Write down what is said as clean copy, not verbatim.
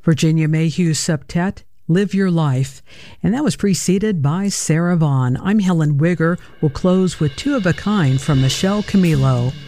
Virginia Mayhew's septet, Live Your Life, and that was preceded by Sarah Vaughan. I'm Helen Wigger. We'll close with Two of a Kind from Michelle Camilo.